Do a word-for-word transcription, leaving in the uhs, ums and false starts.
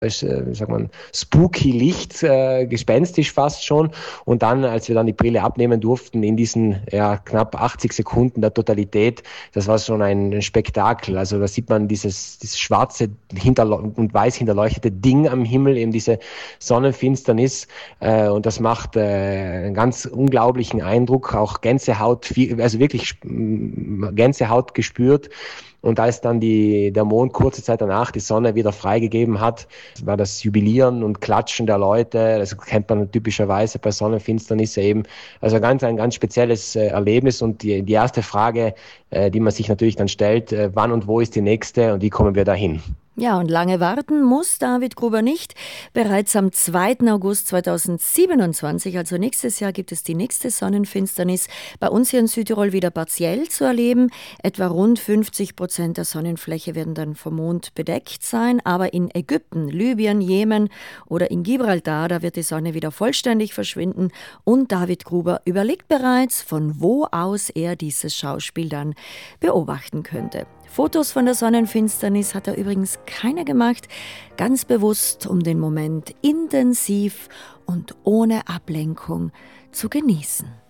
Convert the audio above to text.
Als, äh, wie sagt man, spooky Licht, äh, gespenstisch fast schon. Und dann, als wir dann die Brille abnehmen durften, in diesen ja, knapp achtzig Sekunden der Totalität, das war schon ein Spektakel. Also da sieht man dieses, dieses schwarze hinterle- und weiß hinterleuchtete Ding am Himmel, eben diese Sonnenfinsternis. Äh, und das macht äh, einen ganz unglaublichen Eindruck, auch Gänsehaut, viel, also wirklich mm, Gänsehaut gespürt. Und als dann die, der Mond kurze Zeit danach die Sonne wieder freigegeben hat, war das Jubilieren und Klatschen der Leute. Das kennt man typischerweise bei Sonnenfinsternisse eben. Also ganz, ein ganz spezielles äh, Erlebnis. Und die, die erste Frage, äh, die man sich natürlich dann stellt, äh, wann und wo ist die nächste und wie kommen wir dahin? Ja, und lange warten muss David Gruber nicht. Bereits am zweiten August zweitausendsiebenundzwanzig, also nächstes Jahr, gibt es die nächste Sonnenfinsternis. Bei uns hier in Südtirol wieder partiell zu erleben. Etwa rund fünfzig Prozent der Sonnenfläche werden dann vom Mond bedeckt sein. Aber in Ägypten, Libyen, Jemen oder in Gibraltar, da wird die Sonne wieder vollständig verschwinden. Und David Gruber überlegt bereits, von wo aus er dieses Schauspiel dann beobachten könnte. Fotos von der Sonnenfinsternis hat er übrigens keine gemacht, ganz bewusst, um den Moment intensiv und ohne Ablenkung zu genießen.